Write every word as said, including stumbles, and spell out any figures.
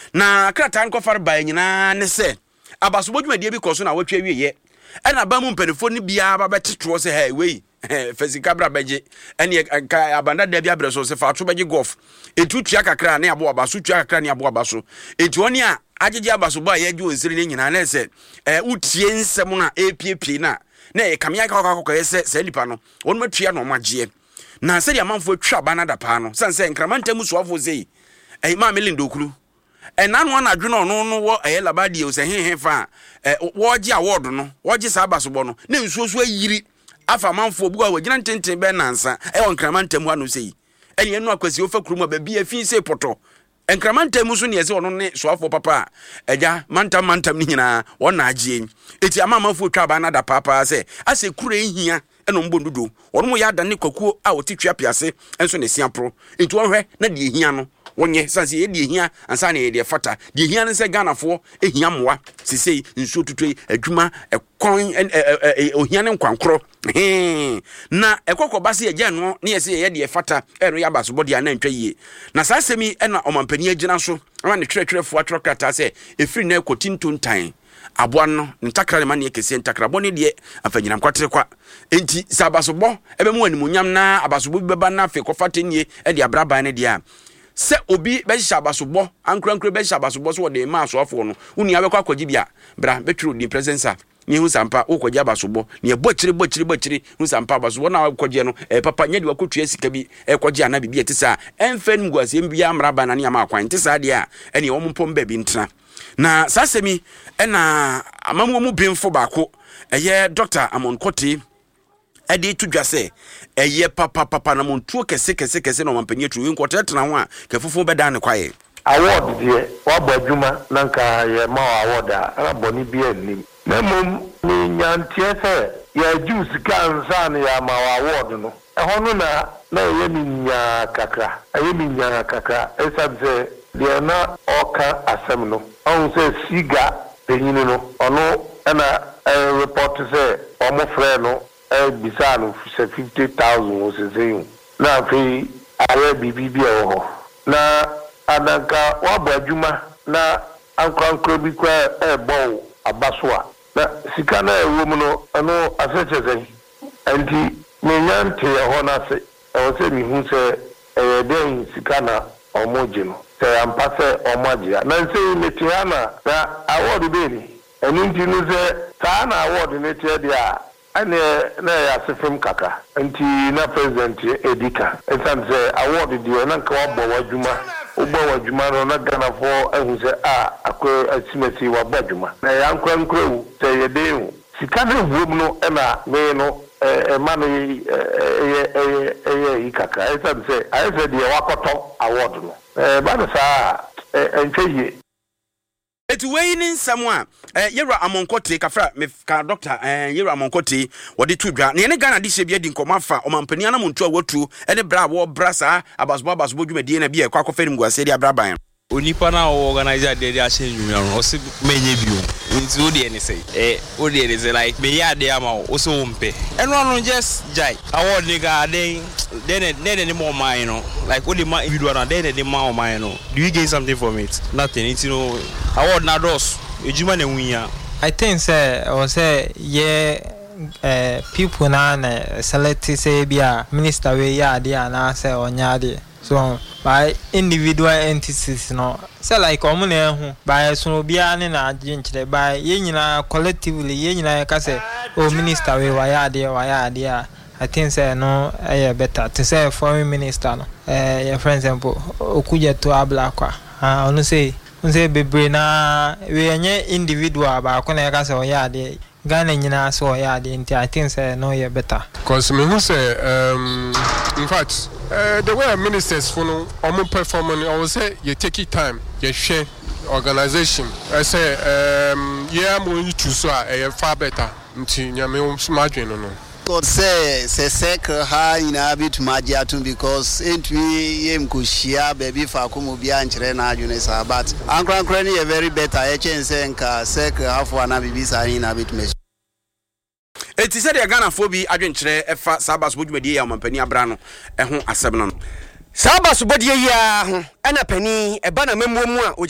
na kratan ko far ba nyina ne se abasobɔ dwumadie bi koso na watwa wieye ɛna ba mu mpanifo ne bia ba betetro se hey wei Fesika bra beje ene abanda da bia bre so se fa to beje golf etu tua kakra na abo abaso tua kakra na abo abaso etu oni a agege abaso ba ye ju onsiri ne nyina na se eh utie nsem na epiepie na na e kamia ka ka ka se se lipa no wonu matua no magye na se dia manfo atwa ba na da pa no san se nkramanta mu soafo sei eh ma melindo kuru enanu ana dwene no no wo eh labadi o se hehe fa eh wo gye award no wo gye sa abaso bo no na nsuoso ayiri afa manfo bu a wagina ntenten be nansa e won kramantam ha no sei ene enu akwasi ofa kuruma ba bia fi se poto enkramantam so ne yese ono ne soafo papa eja mantam mantam ni nyina wona agye eti ama manfo twa ba na da papa se ase kura ehia eno mbondudo ono mo ya da ne kwakuo a otitwa piase enso ne siapro eti wonhwe na de ehia no wonye sanse ye de ehia ansa na ye de fata de ehia ne se ganafo ehia moa sesei nsuo tutui adwuma ekon ohia ne nkwankro na ekokoba se ye no ne ye se ye de fata eno ya basobodi ana ntwa yie na saa semi ena omampani agina so ama ne twerɛtwerɛfo atrokata se efiri na ekotintontan aboa no ntakra ne ma ne ekese ntakra bɔ ne de afanyina kwatere kwa enti sabasobɔ ebe mu animunyam na abasobɔ beba na afi kɔfata nie e de abraba ne de a se obi be shabasobɔ ankrankra be shabasobɔ so de ma asoafo no uni abekɔ akɔgye bia bra betru di presence a ni hu sampa ukɔgye abasobɔ ne bokyire bokyire bokyire hu sampa abasobɔ na akɔgye no e papa nya de wakɔtua sika bi e kɔgye ana bibia tisa emfan guasem bia amraba na ne ama akwan tisa de a ene wo mpom ba bi ntena na sasemi ena amamu mu bemfo baako eye Doctor Amon Kotey edi tudwa se eye papa papa na montuo kese kese kese na mampani atu nkotetena ho a kefofo beda ne kwaye award die wabo adwuma nanka ye ma award a raboni bi anim na mom ni nyantie se ya juice kan san ya ma award no eho no na na ye mi nya kakra ye mi nya kakra esabse de na oka asem no on se siga penyini no ono na report se omo frɛ no e bisano fifty thousand o se sei na fi awe bibi bi e ho na adanka wabo adwuma na ankrankro bi kwa e bo abaso a na sika na ewo mu no ano aseche sei enti me nyante e ho na se e se mi hu se e den sika na omoje no se ampa se omoje na se metiana na award be ni eni nti no se ta na award ne tie dia ane na ya sefem kaka nti na president edika esanze award di na nka wabo wadwuma obo wadwuma no na gana fo ehu se a akwe asimesi wabo wadwuma na ya nkwa nkrewu se yedeu sika na wuom no na me no e ma no e e e e kaka esanze ayese di wakoto award no e ba no sa entwe etu wey ni nsamwa eh Yera Amon Kotey kafra me ka doctor eh Yera Amon Kotey wodi tudwa ne ne Ghana di hye di nkoma fa omampani ana montu a watu ene bra wo brasa abasbo abasbo dwumadie na bi e kwa koferi mguase di abraban onipa na organizer de de achen dwumia no o se menye bio nti o de ene sei eh o de ene sei like me ya de ama o so mpe eno no just jai award ni ga den den den ni more mine no like o de ma video na den de ma o mine no do you gain something from it nothing it you know award na dos ejuma na nwia I think say or say yeah uh people na na select say bia minister we ya de na say onya de so by individual entities no say like omo na ehu by so bia ne na agye by ye nyina collectively ye nyina ka say o minister we wa ya de wa ya de a I think say no eh better to say foreign minister no eh your for example okuje to abla kwa ah onu say onu say bebre na we enye individual ba ko na ka say o ya de Ghana nyina so ya de nti I think say no ye better cause me who say um in fact uh, the way ministers for no omo performance I would say you take it time you share organization I say um yeah am going to so e far better nti nyame um smadwen no no God say say secret ha ina bit magiatu because entwi yem ko shia baby fa ko mo bia nkyere na adwene sa but ankran kran ye very better e chense nka secret ha fo na bibi sa ina bit me eti se de Ghana fo bi adwenkyere efa sabas bodwumadi ya mampani abra no e ho asem no sabas bodie ya ho ena pani e ba na mamuamu a